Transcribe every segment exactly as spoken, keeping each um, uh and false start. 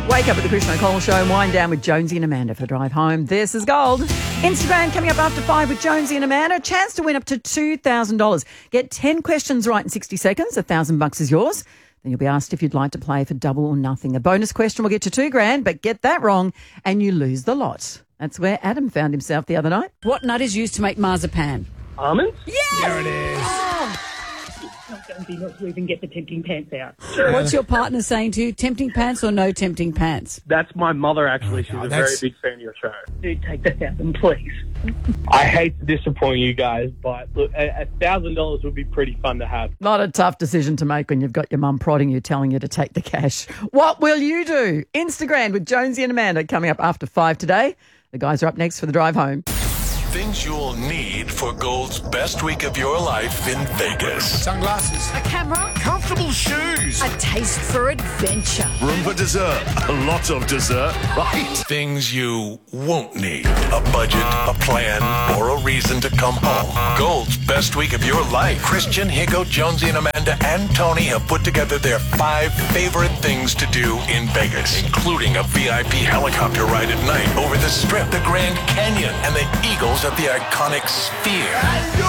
Wake up at the Christian O'Connell Show and wind down with Jonesy and Amanda for the drive home. This is Gold. Instagram coming up after five with Jonesy and Amanda. A chance to win up to two thousand dollars. Get ten questions right in sixty seconds. A thousand bucks is yours. Then you'll be asked if you'd like to play for double or nothing. A bonus question will get you two grand, but get that wrong and you lose the lot. That's where Adam found himself the other night. What nut is used to make marzipan? Almonds? Yes! There it is. Oh. Not going to be not to even get the tempting pants out. What's your partner saying to you? Tempting pants or no tempting pants? That's my mother, actually. She's Oh, a that's- very big fan of your show. Do take the thousand, please. I hate to disappoint you guys, but look, a thousand dollars would be pretty fun to have. Not a tough decision to make when you've got your mum prodding you, telling you to take the cash. What will you do? Instagram with Jonesy and Amanda coming up after five today. The guys are up next for the drive home. Things you'll need for Gold's best week of your life in Vegas. Sunglasses. A camera, Comfortable shoes. a taste for adventure. Room for dessert. A lot of dessert, right? Things you won't need. A budget, a plan, or a reason to come home. Gold's best week of your life. Christian, Higo, Jonesy, and Amanda and Tony have put together their five favorite things to do in Vegas, including a V I P helicopter ride at night over the Strip, the Grand Canyon, and the Eagles at the iconic Sphere.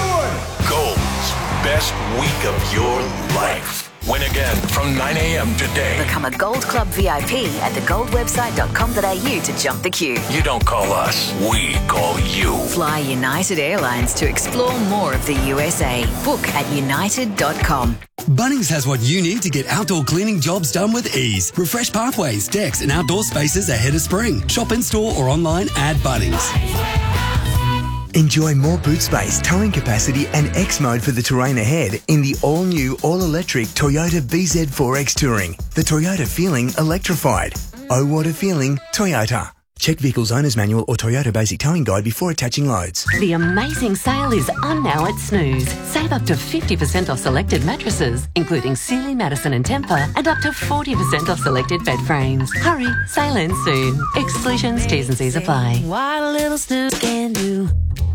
Gold's best week of your life. Win again from nine a.m. today. Become a Gold Club V I P at the gold website dot com dot a u to jump the queue. You don't call us, we call you. Fly United Airlines to explore more of the U S A. Book at united dot com. Bunnings has what you need to get outdoor cleaning jobs done with ease. Refresh pathways, decks and outdoor spaces ahead of spring. Shop in store or online at Bunnings. Enjoy more boot space, towing capacity and X mode for the terrain ahead in the all-new, all-electric Toyota B Z four X Touring. The Toyota feeling electrified. Oh, what a feeling, Toyota. Check vehicle's owner's manual or Toyota basic towing guide before attaching loads. The amazing sale is on now at Snooze. Save up to fifty percent off selected mattresses, including Sealy, Madison and Tempur, and up to forty percent off selected bed frames. Hurry, sale ends soon. Exclusions, T's and C's apply. What a little Snooze can do.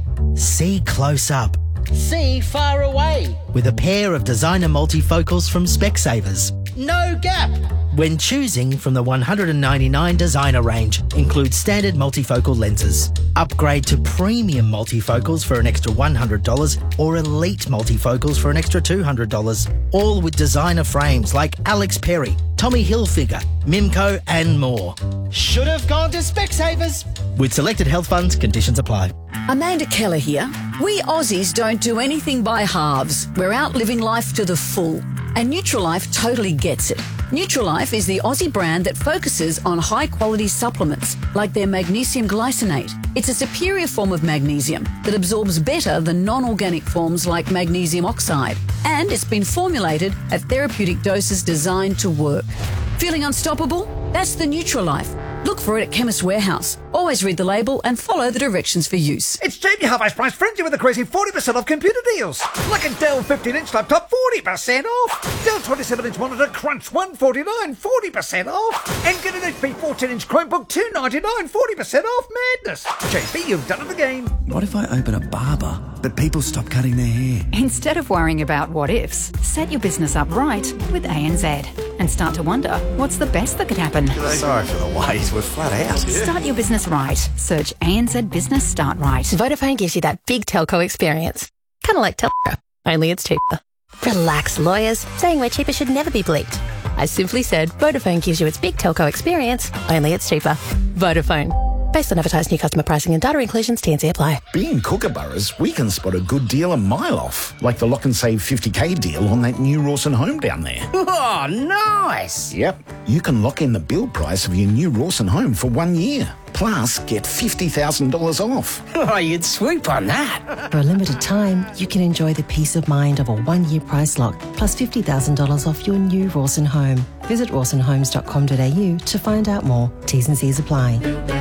See close up. See far away. With a pair of designer multifocals from Specsavers. No gap. When choosing from the one hundred ninety-nine designer range, includes standard multifocal lenses. Upgrade to premium multifocals for an extra one hundred dollars or elite multifocals for an extra two hundred dollars. All with designer frames like Alex Perry, Tommy Hilfiger, Mimco and more. Should have gone to Specsavers. With selected health funds, conditions apply. Amanda Keller here. We Aussies don't do anything by halves. We're out living life to the full. And Nutrilife totally gets it. Nutrilife is the Aussie brand that focuses on high-quality supplements, like their magnesium glycinate. It's a superior form of magnesium that absorbs better than non-organic forms like magnesium oxide. And it's been formulated at therapeutic doses designed to work. Feeling unstoppable? That's the Nutrilife. Look for it at Chemist Warehouse. Always read the label and follow the directions for use. It's Jamie Half-Ice Price Frenzy with a crazy forty percent off computer deals. Like a Dell fifteen inch laptop, forty percent off. Dell twenty-seven inch monitor, Crunch one forty-nine, forty percent off. And get an H P fourteen inch Chromebook, two ninety-nine, forty percent off. Madness. J B, you've done it again. What if I open a barber, but people stop cutting their hair? Instead of worrying about what ifs, set your business up right with A N Z and start to wonder, what's the best that could happen? Sorry for the wait, we're flat out. Start your business right. Search A N Z Business Start Right. Vodafone gives you that big telco experience. Kind of like telco, only it's cheaper. Relax, lawyers. Saying we're cheaper should never be bleeped. I simply said Vodafone gives you its big telco experience, only it's cheaper. Vodafone. Based on advertised new customer pricing and data inclusions, T and C apply. Being Kookaburras, we can spot a good deal a mile off. Like the lock and save fifty K deal on that new Rawson home down there. Oh, nice. Yep. You can lock in the build price of your new Rawson home for one year. Plus, get fifty thousand dollars off. Oh, you'd swoop on that. For a limited time, you can enjoy the peace of mind of a one-year price lock plus fifty thousand dollars off your new Rawson home. Visit rawson homes dot com dot a u to find out more. T's and C's apply.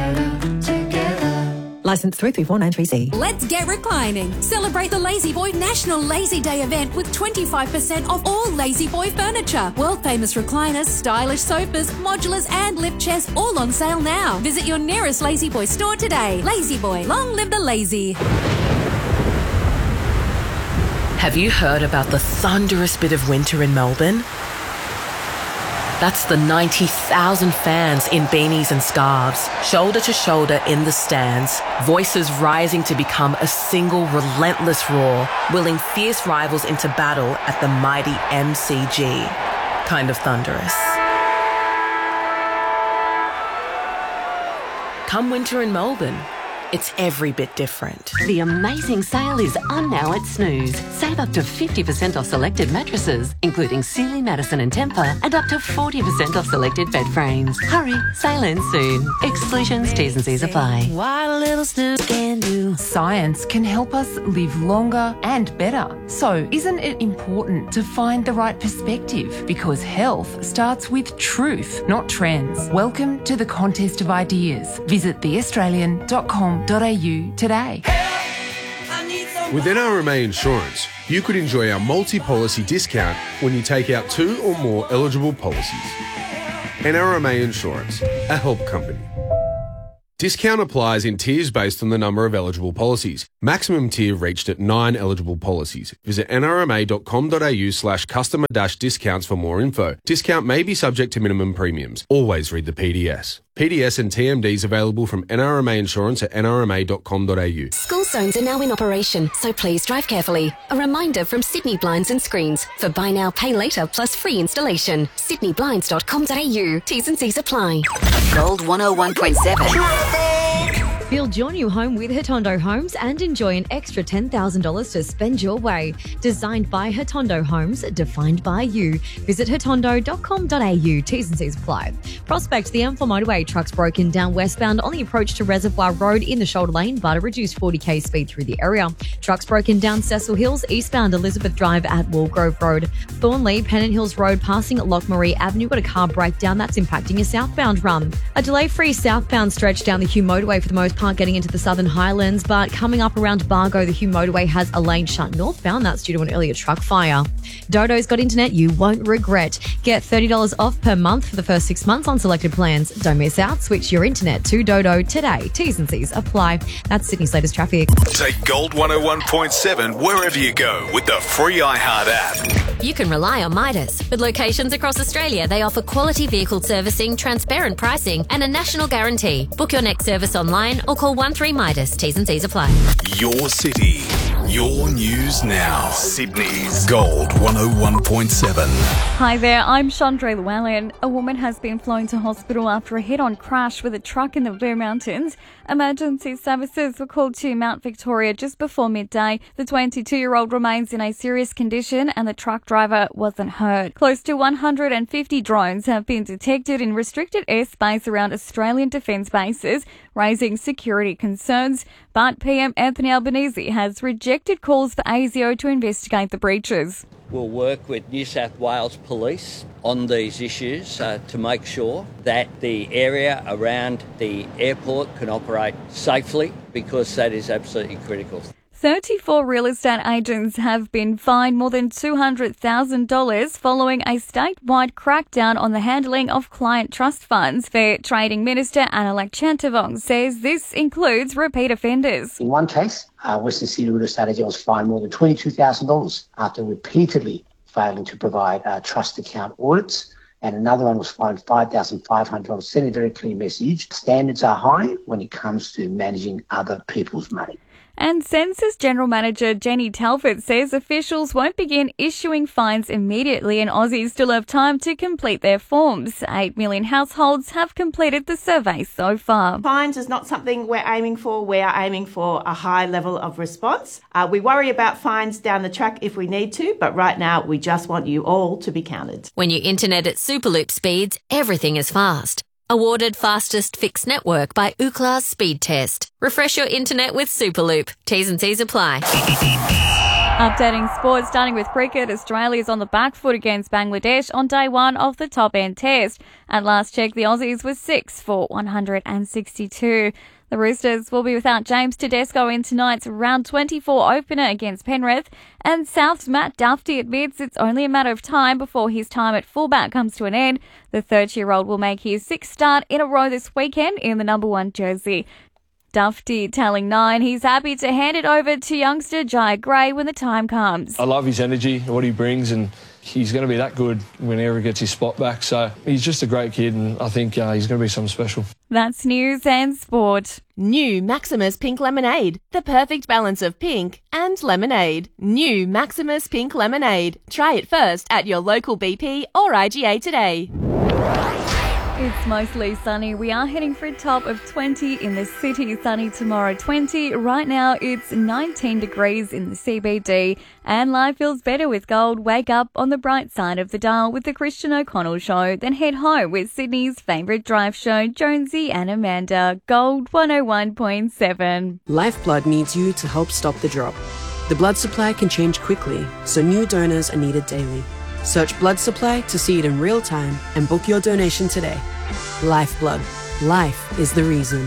Licence three three four nine three C. Let's get reclining. Celebrate the Lazy Boy National Lazy Day event with twenty-five percent off all Lazy Boy furniture. World famous recliners, stylish sofas, modulars and lift chairs all on sale now. Visit your nearest Lazy Boy store today. Lazy Boy, long live the lazy. Have you heard about the thunderous bit of winter in Melbourne? That's the ninety thousand fans in beanies and scarves, shoulder to shoulder in the stands, voices rising to become a single relentless roar, willing fierce rivals into battle at the mighty M C G. Kind of thunderous. Come winter in Melbourne, it's every bit different. The amazing sale is on now at Snooze. Save up to fifty percent off selected mattresses, including Sealy, Madison and Tempur, and up to forty percent off selected bed frames. Hurry, sale ends soon. Exclusions, T's and C's apply. What a little snooze can do. Science can help us live longer and better. So, isn't it important to find the right perspective? Because health starts with truth, not trends. Welcome to the contest of ideas. Visit the australian dot com dot a u today. With N R M A Insurance, you could enjoy our multi-policy discount when you take out two or more eligible policies. N R M A Insurance, a help company. Discount applies in tiers based on the number of eligible policies. Maximum tier reached at nine eligible policies. Visit n r m a dot com dot a u slash customer dash discounts for more info. Discount may be subject to minimum premiums. Always read the P D S. P D S and T M Ds available from N R M A Insurance at n r m a dot com dot a u. School zones are now in operation, so please drive carefully. A reminder from Sydney Blinds and Screens for buy now, pay later plus free installation. sydney blinds dot com dot a u. T's and C's apply. Gold one oh one point seven. Build your new home with Hatondo Homes and enjoy an extra ten thousand dollars to spend your way. Designed by Hatondo Homes, defined by you. Visit hatondo dot com dot a u. T's and C's apply. Prospect, the M four motorway, trucks broken down westbound on the approach to Reservoir Road in the shoulder lane, but a reduced forty k speed through the area. Trucks broken down Cecil Hills, eastbound Elizabeth Drive at Walgrove Road. Thornley, Pennant Hills Road, passing at Lockmarie Avenue, got a car breakdown that's impacting a southbound run. A delay-free southbound stretch down the Hume motorway for the most part, getting into the Southern Highlands, but coming up around Bargo, the Hume motorway has a lane shut northbound. That's due to an earlier truck fire. Dodo's got internet you won't regret. Get thirty dollars off per month for the first six months on selected plans. Don't miss out. Switch your internet to Dodo today. T's and C's apply. That's Sydney's latest traffic. Take Gold one oh one point seven wherever you go with the free iHeart app. You can rely on Midas. With locations across Australia, they offer quality vehicle servicing, transparent pricing, and a national guarantee. Book your next service online or call one three Midas. T's and C's apply. Your city, your news now. Sydney's Gold one oh one point seven. Hi there, I'm Chandra Llewellyn. A woman has been flown to hospital after a head-on crash with a truck in the Blue Mountains. Emergency services were called to Mount Victoria just before midday. The twenty-two-year-old remains in a serious condition and the truck driver wasn't hurt. Close to one hundred fifty drones have been detected in restricted airspace around Australian defence bases, raising security concerns. But P M Anthony Albanese has rejected calls for A S I O to investigate the breaches. We'll work with New South Wales Police on these issues uh, to make sure that the area around the airport can operate safely, because that is absolutely critical. thirty-four real estate agents have been fined more than two hundred thousand dollars following a statewide crackdown on the handling of client trust funds. Fair Trading Minister Annalak Chantavong says this includes repeat offenders. In one case, uh, Western Sydney Real Estate Agent was fined more than twenty-two thousand dollars after repeatedly failing to provide uh, trust account audits. And another one was fined five thousand five hundred dollars. Send a very clear message. Standards are high when it comes to managing other people's money. And Census General Manager Jenny Telford says officials won't begin issuing fines immediately and Aussies still have time to complete their forms. Eight million households have completed the survey so far. Fines is not something we're aiming for. We are aiming for a high level of response. Uh, we worry about fines down the track if we need to, but right now we just want you all to be counted. When you internet at Superloop speeds, everything is fast. Awarded fastest fixed network by Ookla's Speed Test. Refresh your internet with Superloop. T's and C's apply. Updating sports, starting with cricket. Australia's on the back foot against Bangladesh on day one of the top-end test. At last check, the Aussies were six for one hundred sixty-two. The Roosters will be without James Tedesco in tonight's round twenty-four opener against Penrith. And South's Matt Duffy admits it's only a matter of time before his time at fullback comes to an end. The thirty-year-old will make his sixth start in a row this weekend in the number one jersey. Duffy telling Nine he's happy to hand it over to youngster Jai Gray when the time comes. I love his energy, what he brings, and he's going to be that good whenever he gets his spot back. So he's just a great kid, and I think uh, he's going to be something special. That's news and sport. New Maximus Pink Lemonade. The perfect balance of pink and lemonade. New Maximus Pink Lemonade. Try it first at your local B P or I G A today. It's mostly sunny. We are heading for a top of twenty in the city. Sunny tomorrow, twenty. Right now, it's nineteen degrees in the C B D. And life feels better with gold. Wake up on the bright side of the dial with the Christian O'Connell Show. Then head home with Sydney's favourite drive show, Jonesy and Amanda. Gold one oh one point seven. Lifeblood needs you to help stop the drop. The blood supply can change quickly, so new donors are needed daily. Search blood supply to see it in real time and book your donation today. Lifeblood. Life is the reason.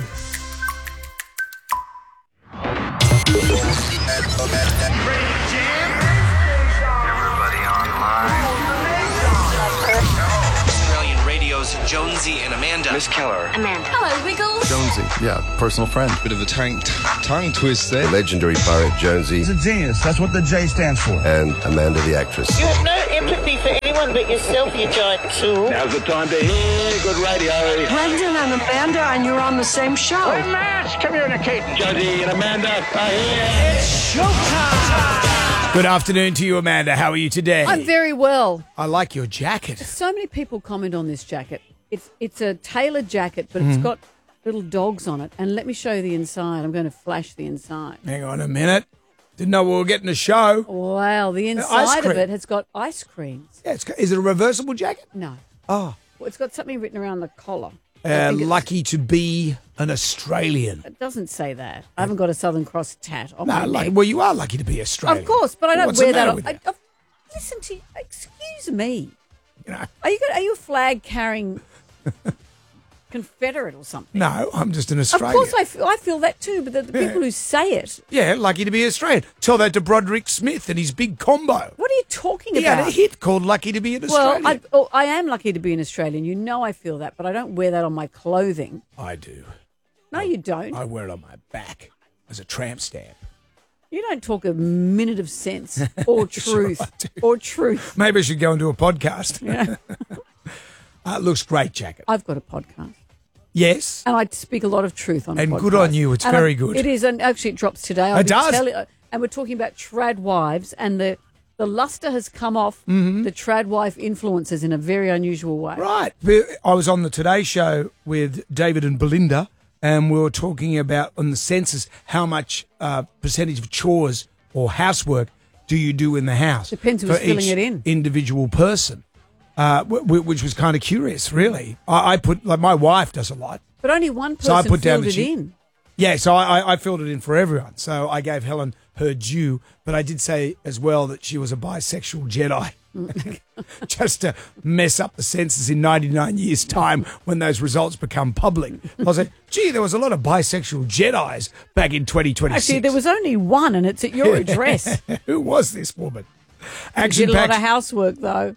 Australian Radio's Jonesy and Amanda. Miss Keller. Amanda. Hello, Wiggles. Jonesy, yeah, personal friend. Bit of a tongue, tongue twist there. The legendary pirate Jonesy. He's a genius. That's what the J stands for. And Amanda the actress. You have no empathy for anyone but yourself, you giant tool. Now's the time to hear good radio. Brendan and Amanda, and you're on the same show. We're mass communicating. Jonesy and Amanda are here. It's showtime. Good afternoon to you, Amanda. How are you today? I'm very well. I like your jacket. So many people comment on this jacket. It's it's a tailored jacket, but Mhm. it's got little dogs on it. And let me show you the inside. I'm going to flash the inside. Hang on a minute. Didn't know we were getting a show. Wow, the ice inside of cream. it has got ice creams. Yeah, it's, got- is it a reversible jacket? No. Oh. Well, it's got something written around the collar. I Uh, think it's- lucky to be an Australian. It doesn't say that. I haven't got a Southern Cross tat on No, my like, neck. well, you are lucky to be Australian. Of course, but I don't What's the wear that. matter On, with I, you? I, listen to, excuse me. Are you are you a flag carrying Confederate or something? No, I'm just an Of Australian. course, I, f- I feel that too. But the, the Yeah. people who say it, Yeah, lucky to be Australian. Tell that to Broderick Smith and his big combo. what are you talking He about? had a hit called Lucky to be an Australian. Well, I, oh, I am lucky to be an Australian. You know, I feel that, but I don't wear that on my clothing. I do. No, you don't. I wear it on my back as a tramp stamp. You don't talk a minute of sense or truth or truth. Maybe I should go and do a podcast. Yeah. uh, looks great, jacket. I've got a podcast. Yes. And I speak a lot of truth on And a podcast. good on you. It's And very I- good. It is, and actually it drops today. I'll It be does. telling- and we're talking about trad wives, and the, the luster has come off Mhm. the trad wife influences in a very unusual way. Right. I was on the Today Show with David and Belinda, and we were talking about on the census how much uh, percentage of chores or housework do you do in the house? Depends who's for filling each it in. individual person, uh, w- w- which was kind of curious, really. I, I put like my wife does a lot. But only one person So I put down filled that it she- in. Yeah, so I, I- I filled it in for everyone. So I gave Helen her due, but I did say as well that she was a bisexual Jedi. Just to mess up the census in ninety-nine years' time when those results become public. I was like, gee, there was a lot of bisexual Jedis back in twenty twenty-six. Actually, there was only one, and it's at your address. Who was this woman? She did a lot Action-packed- of housework, though.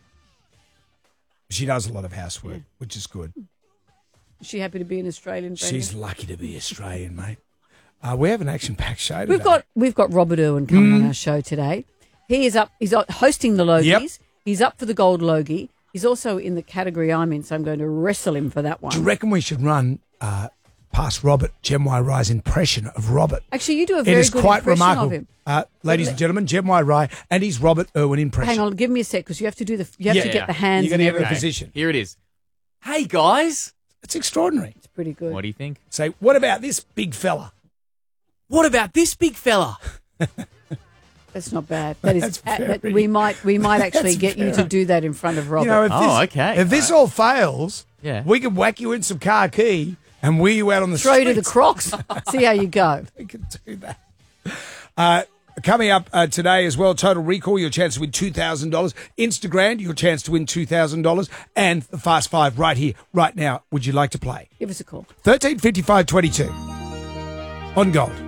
She does a lot of housework, which is good. Is she happy to be an Australian? Brendan? She's lucky to be Australian, mate. Uh, we have an action-packed show today. We've got we've got Robert Irwin coming on Mm. our show today. He is up. He's up hosting the Logies. Yep. He's up for the Gold Logie. He's also in the category I'm in, so I'm going to wrestle him for that one. Do you reckon we should run uh, past Robert, Gem Y Rye's impression of Robert? Actually, you do a It very is good quite impression remarkable. of him. Uh, ladies and gentlemen, Gem Y Rye and his Robert Irwin impression. Hang on, give me a sec because you have to do the. You have to Yeah. get the hands. You're going to and get the everything. position. Here it is. Hey, guys. It's extraordinary. It's pretty good. What do you think? Say, what about this big fella? What about this big fella? That's not bad. That is. That's uh, that- very- we might we might actually That's get you to very- do that in front of Robert. You know, if Oh, this, okay. If this all fails, Yeah. we can whack you in some car key and wheel you out on the Throw you to the streets. Crocs. See how you go. We can do that. Uh, coming up uh, today as well, Total Recall, your chance to win two thousand dollars. Instagram, your chance to win two thousand dollars. And the Fast Five right here, right now. Would you like to play? Give us a call. thirteen fifty-five twenty-two on Gold.